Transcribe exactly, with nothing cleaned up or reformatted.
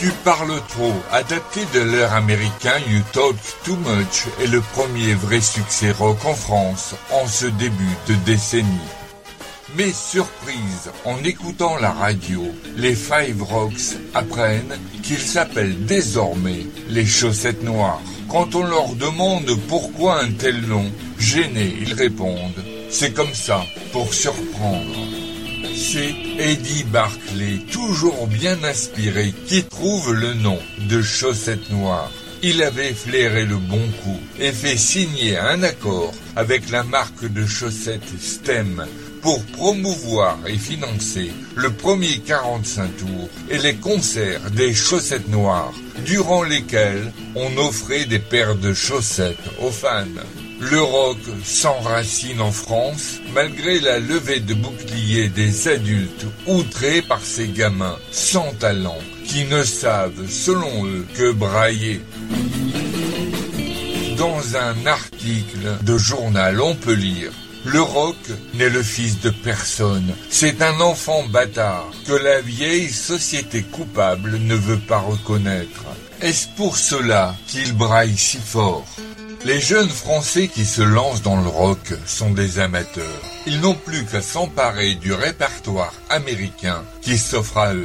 Tu parles trop, adapté de l'air américain You Talk Too Much, est le premier vrai succès rock en France en ce début de décennie. Mais surprise, en écoutant la radio, les Five Rocks apprennent qu'ils s'appellent désormais les Chaussettes Noires. Quand on leur demande pourquoi un tel nom, gênés, ils répondent « C'est comme ça, pour surprendre ». C'est Eddie Barclay, toujours bien inspiré, qui trouve le nom de Chaussettes Noires. Il avait flairé le bon coup et fait signer un accord avec la marque de chaussettes Stem pour promouvoir et financer le premier quarante-cinq tours et les concerts des Chaussettes Noires, durant lesquels on offrait des paires de chaussettes aux fans. Le rock s'enracine en France, malgré la levée de boucliers des adultes outrés par ces gamins sans talent qui ne savent, selon eux, que brailler. Dans un article de journal, on peut lire « Le rock n'est le fils de personne, c'est un enfant bâtard que la vieille société coupable ne veut pas reconnaître. Est-ce pour cela qu'il braille si fort ?» Les jeunes Français qui se lancent dans le rock sont des amateurs. Ils n'ont plus qu'à s'emparer du répertoire américain qui s'offre à eux.